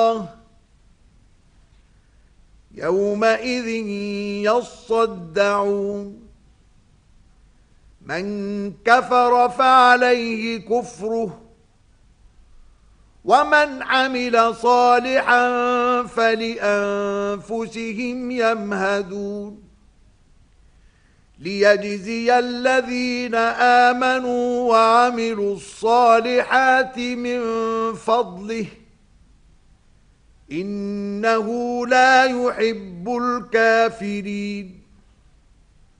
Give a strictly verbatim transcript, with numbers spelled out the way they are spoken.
يومئذ يصدعون من كفر فعليه كفره ومن عمل صالحا فلأنفسهم يمهدون ليجزي الذين آمنوا وعملوا الصالحات من فضله إنه لا يحب الكافرين